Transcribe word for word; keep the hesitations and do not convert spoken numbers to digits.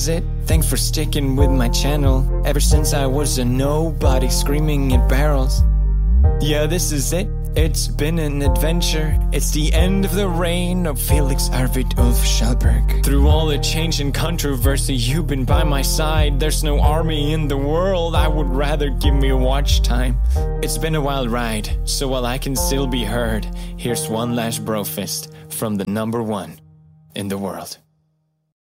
is it. Thanks for sticking with my channel ever since I was a nobody screaming at barrels. Yeah, this is it. It's been an adventure. It's the end of the reign of Felix Arvid Ulf Schallberg. Through all the change and controversy, you've been by my side. There's no army in the world. I would rather give me watch time. It's been a wild ride, so while I can still be heard, here's one last brofist from the number one in the world.